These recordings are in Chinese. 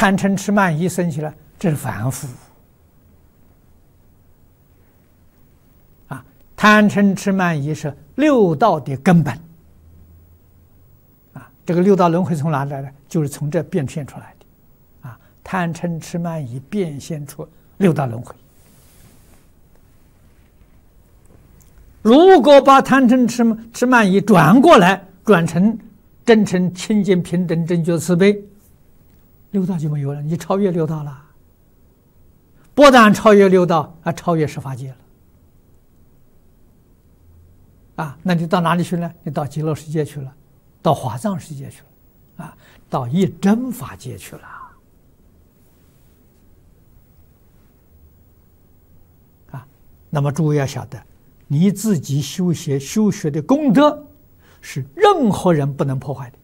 贪嗔痴慢疑生起来，这是凡夫啊！贪嗔痴慢疑是六道的根本啊！这个六道轮回从哪里来的？就是从这变现出来的啊！贪嗔痴慢疑变现出六道轮回。如果把贪嗔痴慢疑转过来，转成真诚、清净、平等、正觉、慈悲，六道就没有了，你超越六道了。不但超越六道，还超越十法界了。啊，那你到哪里去呢？你到极乐世界去了，到华藏世界去了，啊，到一真法界去了。啊，那么诸位要晓得，你自己修学的功德，是任何人不能破坏的。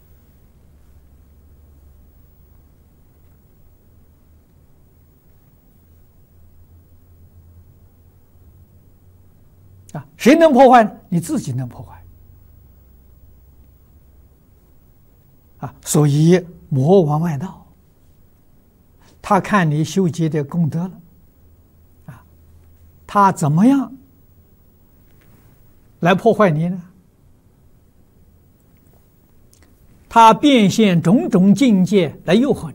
啊，谁能破坏呢？你自己能破坏。啊，所以魔王外道，他看你修结的功德了，啊，他怎么样来破坏你呢？他变现种种境界来诱惑你，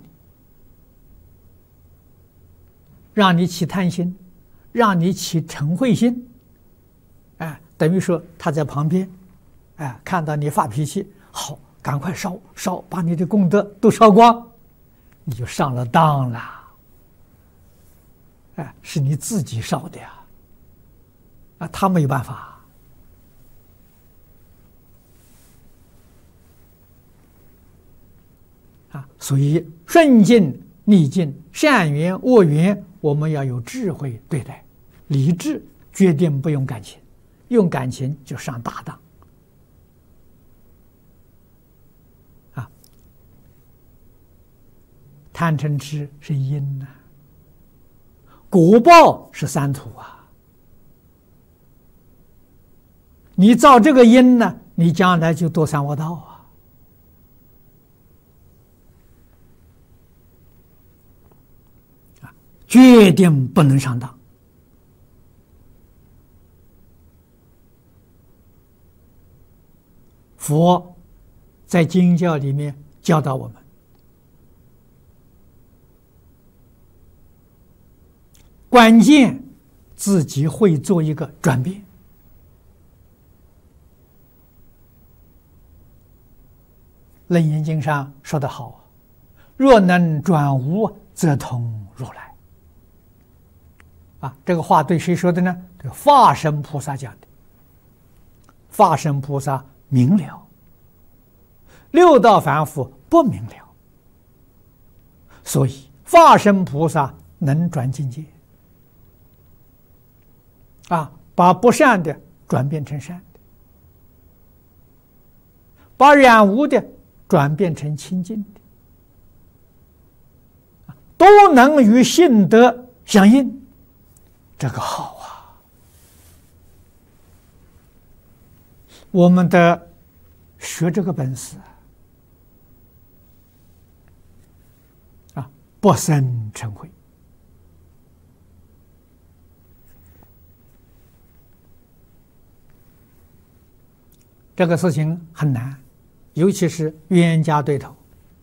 让你起贪心，让你起嗔恚心。哎，等于说他在旁边，哎，看到你发脾气，好，赶快烧，把你的功德都烧光，你就上了当了。哎，是你自己烧的呀，啊，他没有办法。啊，所以顺境逆境，善缘恶缘，我们要有智慧对待，理智决定不用感情。用感情就上大当啊！贪嗔痴是因呐，果报是三途啊。你造这个因呢，你将来就堕三恶道啊！决定不能上当。佛在经教里面教导我们，关键自己会做一个转变。楞严经上说得好，若能转无，则通如来。啊，这个话对谁说的呢？对化身菩萨讲的。化身菩萨明了，六道凡夫不明了，所以化身菩萨能转境界，啊，把不善的转变成善的，把染污的转变成清净的，都能与性德相应，这个好啊！我们的学这个本事啊，不生嗔恚。这个事情很难，尤其是冤家对头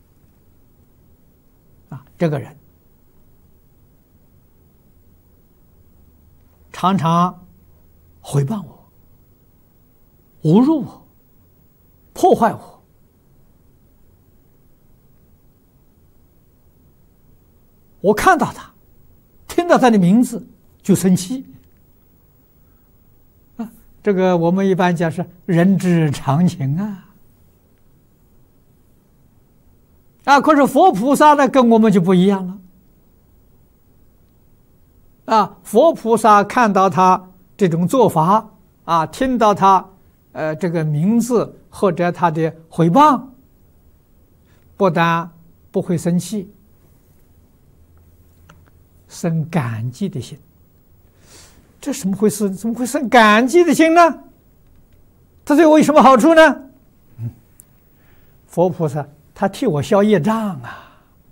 啊，这个人常常诽谤我，侮辱我，破坏我，我看到他，听到他的名字就生气啊！这个我们一般讲是人之常情啊。啊，可是佛菩萨呢，跟我们就不一样了。啊，佛菩萨看到他这种做法啊，听到他这个名字或者他的诽谤，不但不会生气，生感激的心。这怎么回事？怎么会生感激的心呢？他对我有什么好处呢？佛菩萨他替我消业障啊！